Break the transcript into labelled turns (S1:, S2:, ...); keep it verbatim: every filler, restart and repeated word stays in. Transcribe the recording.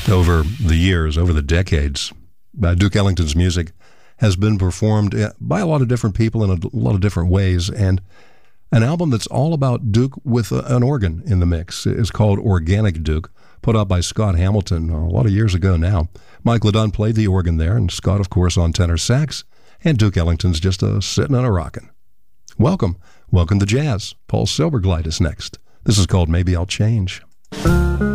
S1: Over the years, over the decades, uh, Duke Ellington's music has been performed by a lot of different people in a lot of different ways, and an album that's all about Duke with a, an organ in the mix is called Organic Duke, put out by Scott Hamilton a lot of years ago now. Mike LeDun played the organ there, and Scott, of course, on tenor sax, and Duke Ellington's just a sitting and a rocking. Welcome. Welcome to jazz. Paul Silbergleit is next. This is called Maybe I'll Change.